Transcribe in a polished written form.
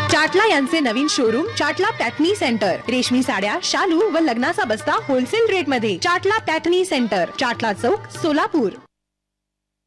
चाटला यांचे नवीन showroom चाटला पॅटर्नी centre, रेशमी साड्या, शालू व लग्नाचा बस्ता होलसेल रेट मध्ये. चाटला पॅटर्नी सेंटर, चाटला चौक, सोलापूर.